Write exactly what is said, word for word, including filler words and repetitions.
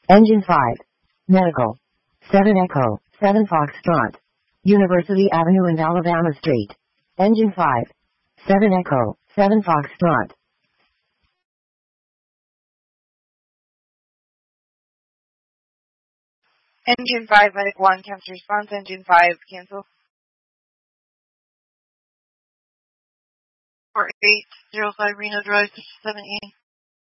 Engine five. Medical. seven Echo, seven Foxtrot. University Avenue and Alabama Street. Engine five. seven Echo, seven Foxtrot. Engine five, Medic one, cancel response. Engine five, cancel. four eight zero five Reno Drive, seven E.